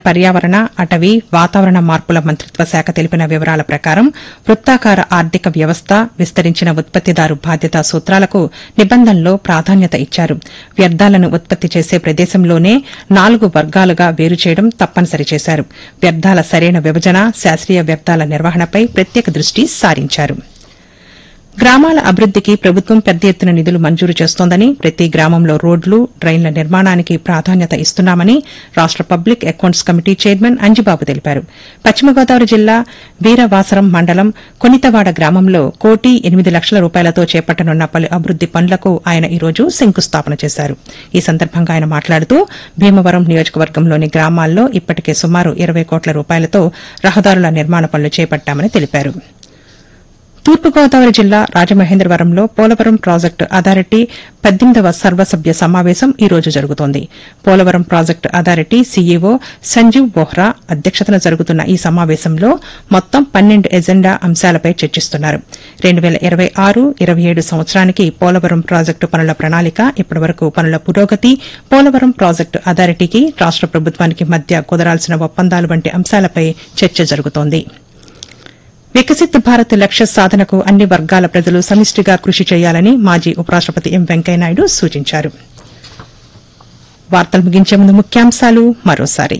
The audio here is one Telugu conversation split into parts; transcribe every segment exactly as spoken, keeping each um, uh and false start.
పర్యావరణ అటవీ వాతావరణ మార్పుల మంత్రిత్వ శాఖ తెలిపిన వివరాల ప్రకారం వృత్తాకార ఆర్థిక వ్యవస్థ విస్తరించిన ఉత్పత్తిదారు బాధ్యతా సూత్రాలకు నిబంధనలో ప్రాధాన్యత ఇచ్చారు. వ్యర్థాలను ఉత్పత్తి చేసే ప్రదేశంలోనే నాలుగు వర్గాలుగా వేరు చేయడం తప్పనిసరి చేశారు. వ్యర్థాల సరైన విభజన, శాస్త్రీయ వ్యర్థాల నిర్వహణపై ప్రత్యేక దృష్టి సారించారు. గ్రామాల అభివృద్దికి ప్రభుత్వం పెద్ద ఎత్తున నిధులు మంజూరు చేస్తోందని, ప్రతి గ్రామంలో రోడ్లు, డ్రైన్ల నిర్మాణానికి ప్రాధాన్యత ఇస్తున్నామని రాష్ట public accounts committee chairman Anjibabu తెలిపారు. పశ్చిమ గోదావరి జిల్లా వీరవాసరం మండలం కొనితవాడ గ్రామంలో కోటి ఎనిమిది లక్షల రూపాయలతో చేపట్టనున్న పలు అభివృద్ది పనులకు ఆయన ఈ రోజు శంకుస్థాపన చేశారు. ఈ సందర్భంగా ఆయన మాట్లాడుతూ భీమవరం నియోజకవర్గంలోని గ్రామాల్లో ఇప్పటికే సుమారు ఇరవై కోట్ల రూపాయలతో రహదారుల నిర్మాణ పనులు చేపట్టామని తెలిపారు. తూర్పుగోదావరి జిల్లా రాజమహేంద్రవరంలో పోలవరం ప్రాజెక్టు అథారిటీ పద్దెనిమిదవ సర్వసభ్య సమావేశం ఈ రోజు జరుగుతోంది. Polavaram project authority CEO Sanjeev Bohra అధ్యక్షతన జరుగుతున్న ఈ సమావేశంలో మొత్తం పన్నెండు ఎజెండా అంశాలపై చర్చిస్తున్నారు. రెండు పేల ఇరవై ఆరు ఇరవై ఏడు సంవత్సరానికి పోలవరం ప్రాజెక్టు పనుల ప్రణాళిక, ఇప్పటివరకు పనుల పురోగతి, పోలవరం ప్రాజెక్టు అథారిటీకి రాష్ట ప్రభుత్వానికి మధ్య కుదరాల్సిన ఒప్పందాలు వంటి అంశాలపై చర్చ జరుగుతోంది. వికసిత్ భారత్ లక్ష్య సాధనకు అన్ని వర్గాల ప్రజలు సమిష్టిగా కృషి చేయాలని మాజీ ఉపరాష్టపతి ఎం వెంకయ్యనాయుడు సూచించారు. వార్తలు ముగించే ముందు ముఖ్యాంశాలు మరోసారి.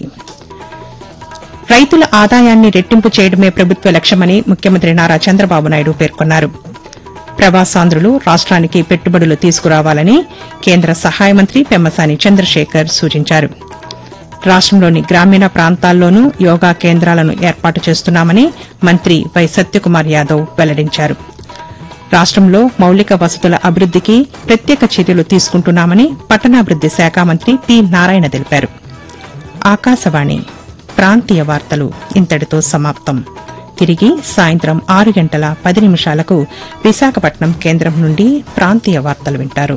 రైతుల ఆదాయాన్ని రెట్టింపు చేయడమే ప్రభుత్వ లక్ష్యమని ముఖ్యమంత్రి నారా చంద్రబాబు నాయుడు పేర్కొన్నారు. ప్రవాసాంధ్రులు రాష్ట్రానికి పెట్టుబడులు తీసుకురావాలని కేంద్ర సహాయ మంత్రి పెమ్మసాని చంద్రశేఖర్ సూచించారు. రాష్టంలోని గ్రామీణ ప్రాంతాల్లోనూ యోగా కేంద్రాలను ఏర్పాటు చేస్తున్నామని మంత్రి వై సత్యకుమార్ యాదవ్ వెల్లడించారు. రాష్టంలో మౌలిక వసతుల అభివృద్దికి ప్రత్యేక చర్యలు తీసుకుంటున్నామని పట్టణాభివృద్ది శాఖ మంత్రి పి నారాయణ తెలిపారు. ఆకాశవాణి ప్రాంతీయ వార్తలు ఇంతటితో సమాప్తం. తిరిగి సాయంత్రం ఆరు గంటల పది నిమిషాలకు విశాఖపట్నం కేంద్రం నుండి ప్రాంతీయ వార్తలు వింటారు.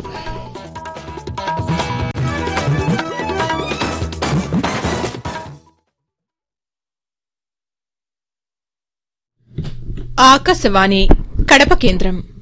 ఆకాశవాణి కడప కేంద్రం.